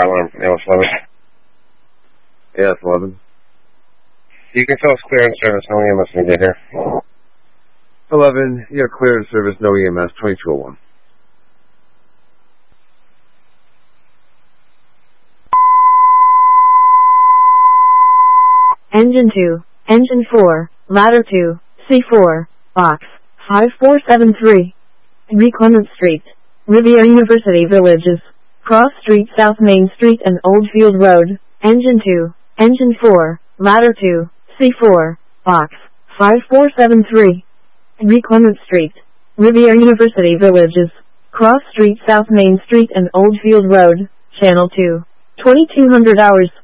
fire alarm, ALS 11. ALS 11. You can tell us clear in service, no EMS when you get here. 11, you're clear in service, no EMS, 2201. Engine 2, Engine 4, Ladder 2, C4, Box 5473. Clement Street, Riviera University Villages, Cross Street, South Main Street and Oldfield Road. Engine 2, Engine 4, Ladder 2, C4, Box 5473. Clement Street, Riviera University Villages, Cross Street, South Main Street and Oldfield Road. Channel 2, 2200 hours.